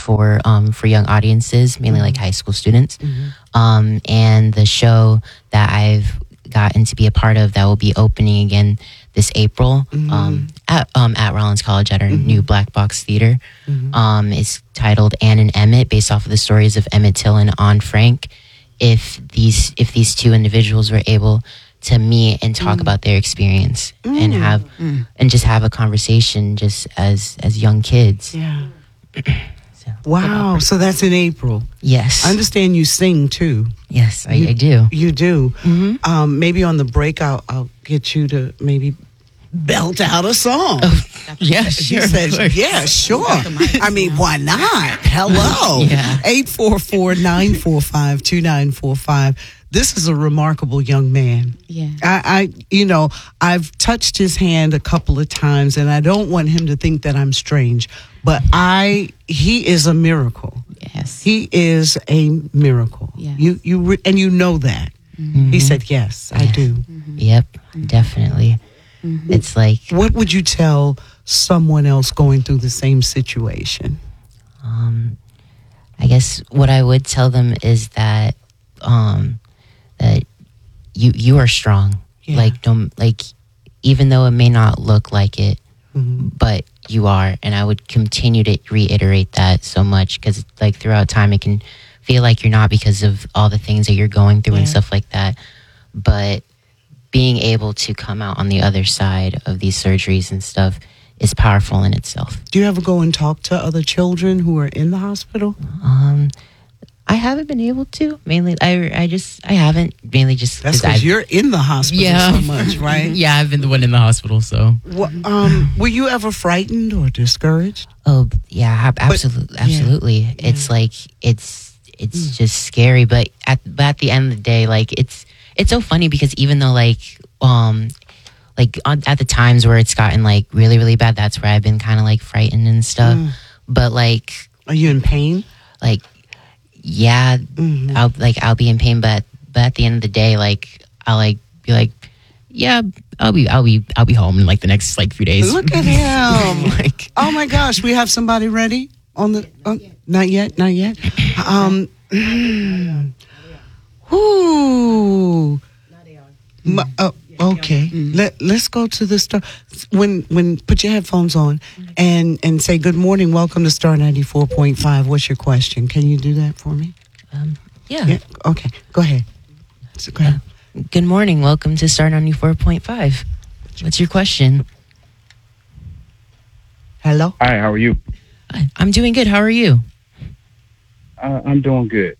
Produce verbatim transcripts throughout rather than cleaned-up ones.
for um, for young audiences, mainly like high school students. Mm-hmm. Um, and the show that I've gotten to be a part of that will be opening again this April Mm-hmm. um, at um, at Rollins College at our Mm-hmm. new Black Box Theater. Mm-hmm. Um, it's titled Ann and Emmett, based off of the stories of Emmett Till and Anne Frank. If these if these two individuals were able to meet and talk Mm. about their experience and Mm. have Mm. and just have a conversation just as as young kids. Yeah. So, Wow. So that's in April. yes, I understand you sing too. yes, I, You- I do. You do. Mhm. Um, maybe on the break, I'll, I'll get you to maybe belt out a song. Yeah, She sure. said, of course. yeah, sure. I mean, why not? Hello. Yeah. eight four four, nine four five, two nine four five. This is a remarkable young man. Yeah. I, I, you know, I've touched his hand a couple of times, and I don't want him to think that I'm strange, but I, he is a miracle. Yes. He is a miracle. Yes. You, you, re- and you know that. He said, yes, I Yes. do. Yep, definitely. It's like What would you tell someone else going through the same situation? um, I guess what I would tell them is that um, that you you are strong. Yeah. Like don't like even though it may not look like it, Mhm. but you are. And I would continue to reiterate that so much because like throughout time it can feel like you're not because of all the things that you're going through and Yeah. stuff like that. But being able to come out on the other side of these surgeries and stuff is powerful in itself. Do you ever go and talk to other children who are in the hospital? Um, I haven't been able to. Mainly, I I just I haven't mainly just That's 'cause because I've- you're in the hospital Yeah. so much, right? Yeah, I've been the one in the hospital, so. Wha- um, were you ever frightened or discouraged? Oh yeah, ab- absolutely, yeah. absolutely. It's like it's it's Mm. just scary, but at but at the end of the day, like it's it's so funny because even though like um like on, at the times where it's gotten like really really bad, that's where I've been kind of like frightened and stuff. Mm. But like Are you in pain? like yeah, Mhm. I'll like I'll be in pain, but but at the end of the day, like I'll like be like, yeah, I'll be I'll be I'll be home in like the next like few days. Look at him. like Oh my gosh, we have somebody ready on the. Uh, not yet, not yet. Um. Whoo. Ma- uh, okay. Let Let's go to the star. When when put your headphones on and and say good morning. Welcome to Star ninety four point five. What's your question? Can you do that for me? um, yeah. Yeah. Okay. Go ahead. So, go ahead. Good morning. Welcome to Star ninety-four point five. What's your question? Hello. Hi, how are you? Hi, I'm doing good. How are you? Uh, I'm doing good.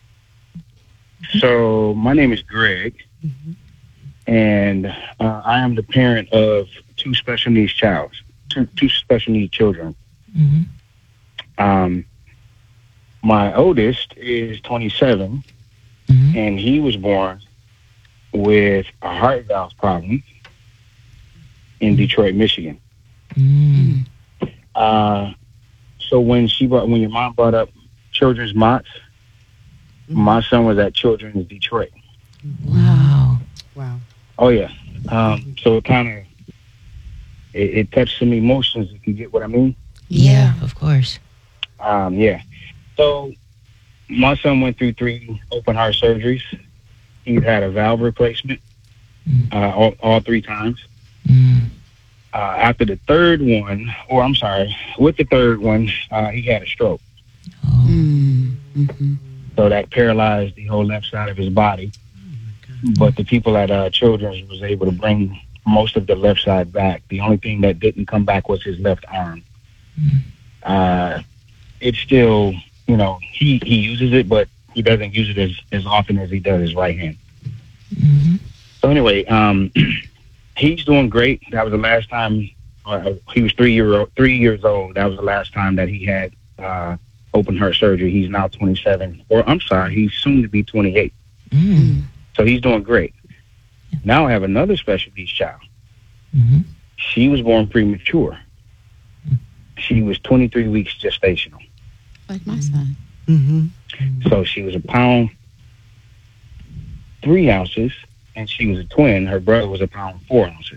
So, my name is Greg, and uh, I am the parent of two special needs child, two, two special needs children. Mm-hmm. Um, my oldest is twenty-seven, Mm-hmm. and he was born with a heart valve problem in Detroit, Michigan. Mm. Uh, so when she brought, when your mom brought up Children's Mott's, my son was at Children's Detroit. Wow. Wow. Oh yeah. Um, so it kind of it, it touched some emotions, if you get what I mean. Yeah, of course. Um, yeah. So my son went through three open heart surgeries. He's had a valve replacement uh, all, all three times. Mm. Uh, after the third one, or I'm sorry, with the third one, uh, he had a stroke. Oh. Mm-hmm. So that paralyzed the whole left side of his body. But the people at uh, Children's was able to bring most of the left side back. The only thing that didn't come back was his left arm. Uh, it's still, you know, he, he uses it, but he doesn't use it as, as often as he does his right hand. Mm-hmm. So anyway, um, he's doing great. That was the last time uh, he was three year old, three years old. That was the last time that he had uh, open heart surgery. He's now twenty-seven, or I'm sorry, he's soon to be twenty-eight. Mm. So he's doing great. Now I have another special needs child. Mm-hmm. She was born premature. She was twenty-three weeks gestational. Like my son. Mm-hmm. So she was a pound, three ounces, and she was a twin. Her brother was a pound, four ounces.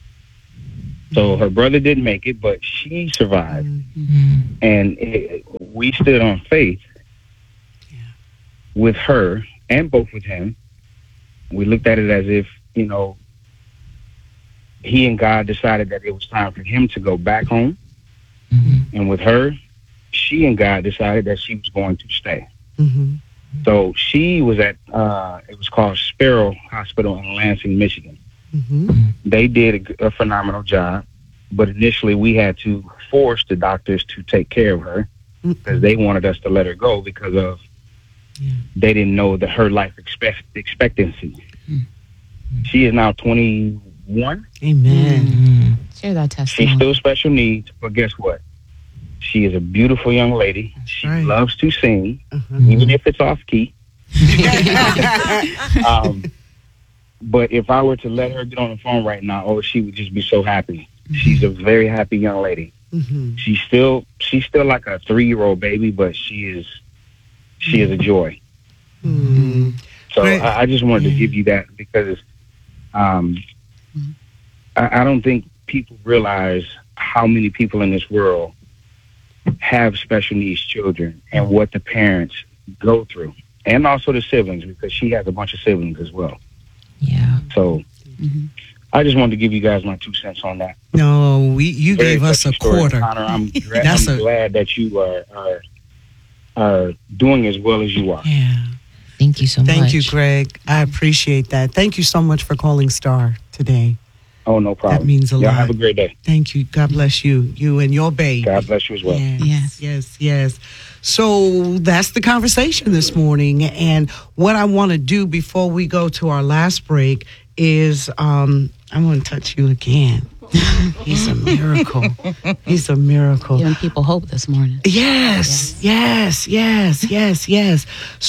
So her brother didn't make it, but she survived. Mm. And it, we stood on faith with her and both with him. We looked at it as if, you know, he and God decided that it was time for him to go back home. Mm-hmm. And with her, she and God decided that she was going to stay. Mm-hmm. So she was at, uh, it was called Sparrow Hospital in Lansing, Michigan. Mm-hmm. They did a, a phenomenal job, but initially we had to force the doctors to take care of her because they wanted us to let her go because of yeah. they didn't know that her life expect, expectancy. Mm-hmm. She is now twenty-one. Amen. Mm-hmm. Share that testimony. She's still special needs, but guess what? She is a beautiful young lady. She right. loves to sing, uh-huh. even if it's off key. um, but if I were to let her get on the phone right now, oh, she would just be so happy. Mm-hmm. She's a very happy young lady. Mm-hmm. She's still she's still like a three-year-old baby, but she is she is a joy. Mm-hmm. So right. I, I just wanted yeah. to give you that because um, mm-hmm. I, I don't think people realize how many people in this world have special needs children and what the parents go through, and also the siblings, because she has a bunch of siblings as well. Yeah. So mm-hmm. I just wanted to give you guys my two cents on that. No, we you Very gave us a quarter. Connor, I'm, gra- I'm a, glad that you are, are are doing as well as you are. Yeah. Thank you so Thank much. you, Greg. I appreciate that. Thank you so much for calling Star today. Oh, no problem. That means a Y'all lot. Have a great day. Thank you. God bless you. You and your baby. God bless you as well. Yes, yes. yes, yes. So that's the conversation this morning. And what I want to do before we go to our last break is um, I want to touch you again. He's a miracle. He's a miracle. Giving people hope this morning. Yes, yes, yes, yes, yes.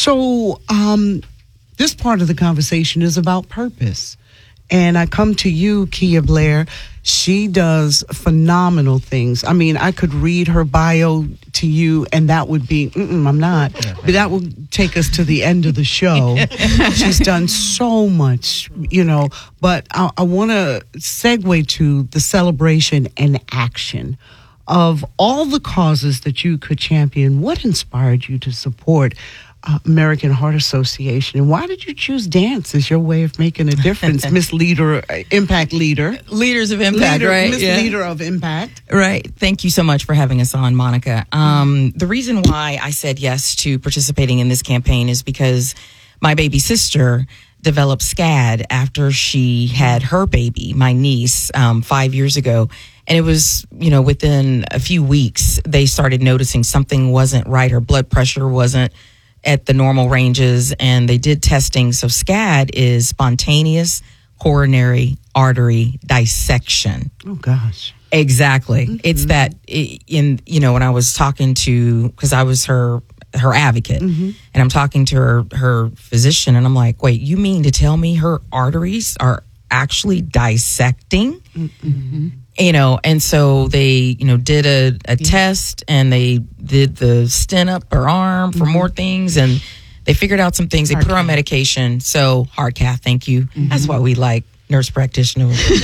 So um, this part of the conversation is about purpose. And I come to you, Kia Blair. She does phenomenal things. I mean, I could read her bio to you, and that would be, mm-mm, I'm not, but that would take us to the end of the show. She's done so much, you know, but I, I want to segue to the celebration and action of all the causes that you could champion. What inspired you to support Uh, American Heart Association, and why did you choose dance as your way of making a difference, Miss Leader, uh, Impact Leader, Leaders of Impact, leader, right? Miss Yeah. Leader of Impact, right? Thank you so much for having us on, Monica. Um, the reason why I said yes to participating in this campaign is because my baby sister developed SCAD after she had her baby, my niece, um, five years ago. And it was, you know, within a few weeks, they started noticing something wasn't right. Her blood pressure wasn't at the normal ranges, and they did testing. So SCAD is spontaneous coronary artery dissection. Oh gosh. Exactly. Mm-hmm. It's that in, you know, when I was talking to, because I was her her advocate, mm-hmm. and I'm talking to her her physician, and I'm like, wait, you mean to tell me her arteries are actually dissecting? Mm-hmm. You know, and so they, you know, did a, a yeah. test, and they did the stent up her arm for mm-hmm. more things, and they figured out some things. They heart put her on medication. So heart cath, thank you. Mm-hmm. That's why we like nurse practitioner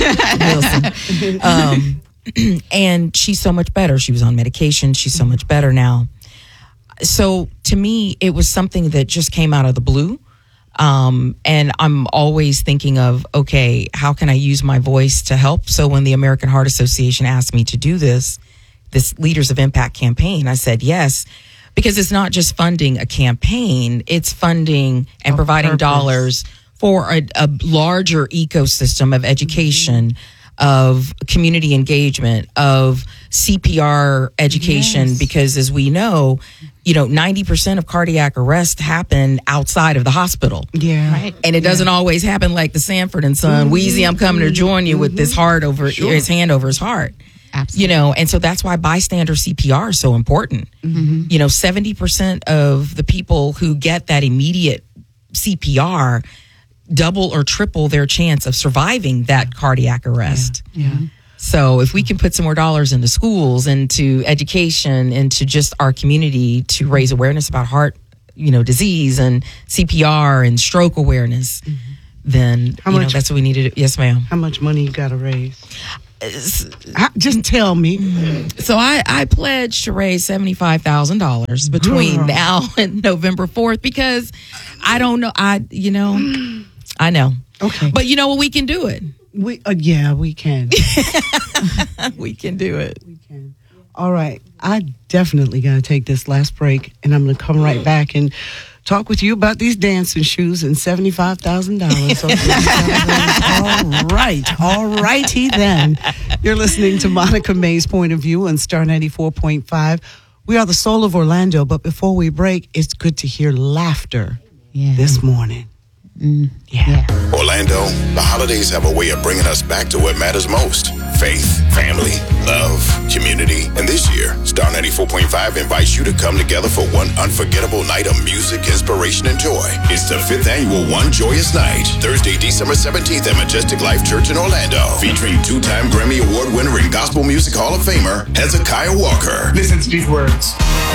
Wilson. Um, and she's so much better. She was on medication. She's so much better now. So to me, it was something that just came out of the blue. Um, and I'm always thinking of, okay, how can I use my voice to help? So when the American Heart Association asked me to do this, this Leaders of Impact campaign, I said yes, because it's not just funding a campaign, it's funding and oh, providing purpose. dollars for a, a larger ecosystem of education, mm-hmm. of community engagement, of C P R education, yes. because as we know, you know, ninety percent of cardiac arrests happen outside of the hospital. Yeah. Right. And it yeah. doesn't always happen like the Sanford and Son. Mm-hmm. Wheezy, I'm coming to join you mm-hmm. with this heart over, sure. his hand over his heart. Absolutely. You know, and so that's why bystander C P R is so important. Mm-hmm. You know, seventy percent of the people who get that immediate C P R double or triple their chance of surviving that cardiac arrest. Yeah. yeah. So if we can put some more dollars into schools, into education, into just our community to raise awareness about heart, you know, disease and C P R and stroke awareness, mm-hmm. then how you much, know, that's what we need to do. Yes, ma'am. How much money you got to raise? I- just tell me. So I, I pledged to raise seventy-five thousand dollars between Girl. now and November fourth because I don't know. I, you know, I know. Okay. But you know what? We can do it. We uh, yeah, we can. We can do it. We can. All right. I definitely got to take this last break, and I'm going to come right back and talk with you about these dancing shoes and seventy-five thousand dollars. All right. All righty then. You're listening to Monica May's Point of View on Star ninety-four point five. We are the soul of Orlando, but before we break, it's good to hear laughter Yeah. this morning. Mm, Yeah. yeah. Orlando, the holidays have a way of bringing us back to what matters most. Faith, family, love, community. And this year, Star ninety-four point five invites you to come together for one unforgettable night of music, inspiration, and joy. It's the fifth annual One Joyous Night, Thursday, December seventeenth at Majestic Life Church in Orlando, featuring two-time Grammy Award winner and Gospel Music Hall of Famer, Hezekiah Walker. Listen to these words.